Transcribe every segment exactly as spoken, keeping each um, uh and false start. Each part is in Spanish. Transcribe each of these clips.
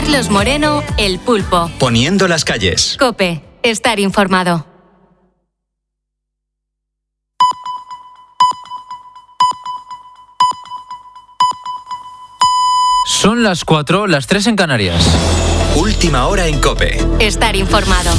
Carlos Moreno, El Pulpo. Poniendo las calles. COPE. Estar informado. Son las cuatro, las tres en Canarias. Última hora en COPE. Estar informado.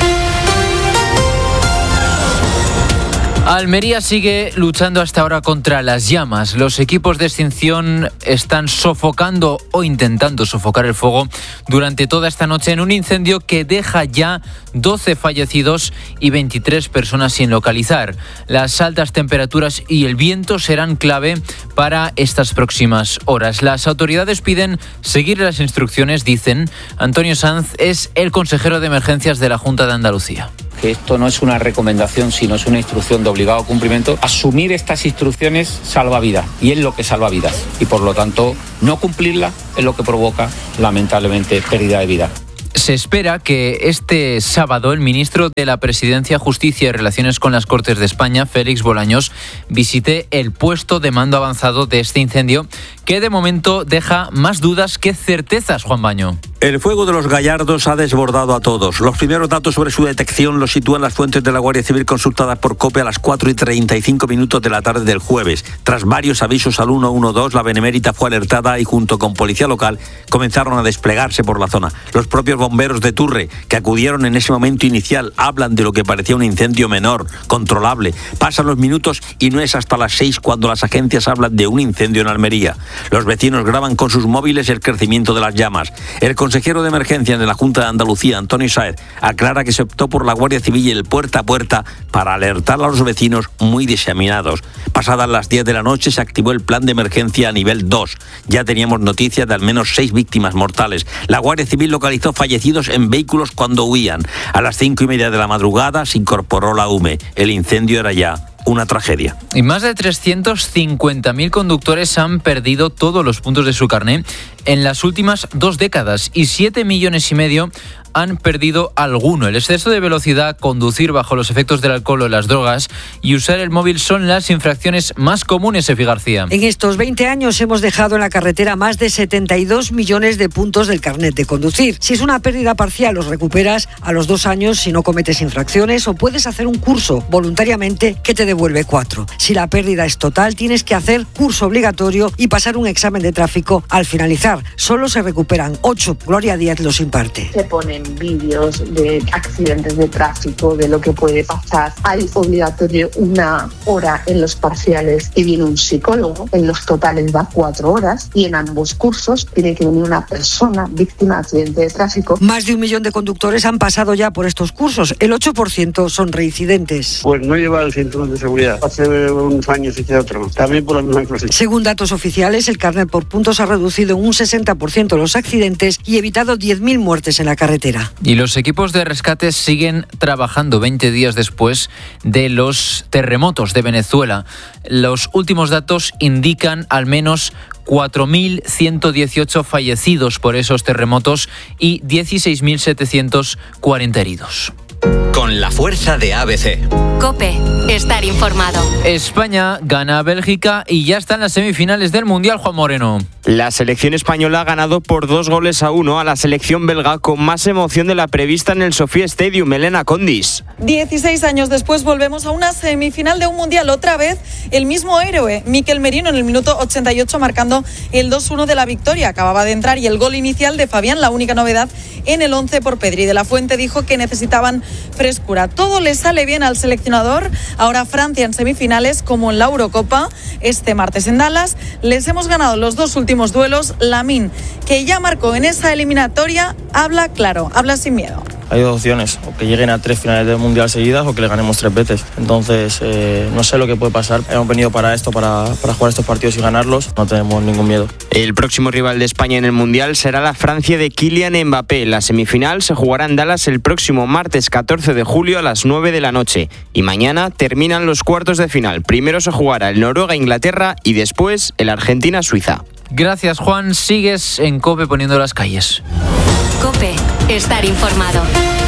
Almería sigue luchando hasta ahora contra las llamas. Los equipos de extinción están sofocando o intentando sofocar el fuego durante toda esta noche en un incendio que deja ya doce fallecidos y veintitrés personas sin localizar. Las altas temperaturas y el viento serán clave para estas próximas horas. Las autoridades piden seguir las instrucciones, dicen. Antonio Sanz es el consejero de emergencias de la Junta de Andalucía. Que esto no es una recomendación, sino es una instrucción de obligado cumplimiento. Asumir estas instrucciones salva vidas y es lo que salva vidas. Y por lo tanto, no cumplirlas es lo que provoca, lamentablemente, pérdida de vida. Se espera que este sábado el ministro de la Presidencia, Justicia y Relaciones con las Cortes de España, Félix Bolaños, visite el puesto de mando avanzado de este incendio, que de momento deja más dudas que certezas, Juan Baño. El fuego de los Gallardos ha desbordado a todos. Los primeros datos sobre su detección los sitúan las fuentes de la Guardia Civil consultadas por COPE a las cuatro y treinta y cinco minutos de la tarde del jueves. Tras varios avisos al uno uno dos, la Benemérita fue alertada y junto con policía local comenzaron a desplegarse por la zona. Los propios bomberos de Turre, que acudieron en ese momento inicial, hablan de lo que parecía un incendio menor, controlable. Pasan los minutos y no es hasta las seis cuando las agencias hablan de un incendio en Almería. Los vecinos graban con sus móviles el crecimiento de las llamas. El consejero de emergencias de la Junta de Andalucía, Antonio Sáez, aclara que se optó por la Guardia Civil y el puerta a puerta para alertar a los vecinos muy diseminados. Pasadas las diez de la noche se activó el plan de emergencia a nivel dos. Ya teníamos noticias de al menos seis víctimas mortales. La Guardia Civil localizó fallecidos en vehículos cuando huían. A las cinco y media de la madrugada se incorporó la U M E. El incendio era ya una tragedia. Y más de trescientos cincuenta mil conductores han perdido todos los puntos de su carné en las últimas dos décadas y siete millones y medio han perdido alguno. El exceso de velocidad, conducir bajo los efectos del alcohol o las drogas y usar el móvil son las infracciones más comunes, Efi García. En estos veinte años hemos dejado en la carretera más de setenta y dos millones de puntos del carnet de conducir. Si es una pérdida parcial, los recuperas a los dos años si no cometes infracciones o puedes hacer un curso voluntariamente que te devuelve cuatro. Si la pérdida es total, tienes que hacer curso obligatorio y pasar un examen de tráfico al finalizar. Solo se recuperan ocho. Gloria Díaz los imparte. Se ponen vídeos de accidentes de tráfico, de lo que puede pasar. Hay obligatorio una hora en los parciales que viene un psicólogo, en los totales va cuatro horas y en ambos cursos tiene que venir una persona víctima de accidente de tráfico. Más de un millón de conductores han pasado ya por estos cursos. El ocho por ciento son reincidentes. Pues no lleva el cinturón de seguridad. Hace unos años hice otro. También por la misma cosa. Según datos oficiales, el carnet por puntos ha reducido en un sesenta por ciento los accidentes y evitado diez mil muertes en la carretera. Y los equipos de rescate siguen trabajando veinte días después de los terremotos de Venezuela. Los últimos datos indican al menos cuatro mil ciento dieciocho fallecidos por esos terremotos y dieciséis mil setecientos cuarenta heridos. Con la fuerza de A B C. COPE. Estar informado. España gana a Bélgica y ya está en las semifinales del Mundial, Juan Moreno. La selección española ha ganado por dos goles a uno a la selección belga con más emoción de la prevista en el Sofía Stadium. Elena Condis. dieciséis años después volvemos a una semifinal de un Mundial. Otra vez el mismo héroe, Mikel Merino, en el minuto ochenta y ocho marcando el dos uno de la victoria. Acababa de entrar y el gol inicial de Fabián, la única novedad en el once por Pedri. De la Fuente dijo que necesitaban frescura. Todo le sale bien al seleccionador. Ahora Francia en semifinales como en la Eurocopa. Este martes en Dallas les hemos ganado los dos últimos duelos. Lamine, que ya marcó en esa eliminatoria, habla claro, habla sin miedo. Hay dos opciones, o que lleguen a tres finales del Mundial seguidas o que le ganemos tres veces. Entonces, eh, no sé lo que puede pasar. Hemos venido para esto, para, para jugar estos partidos y ganarlos. No tenemos ningún miedo. El próximo rival de España en el Mundial será la Francia de Kylian Mbappé. La semifinal se jugará en Dallas el próximo martes catorce de julio a las nueve de la noche. Y mañana terminan los cuartos de final. Primero se jugará el Noruega-Inglaterra y después el Argentina-Suiza. Gracias, Juan. Sigues en COPE poniendo las calles. COPE. Estar informado.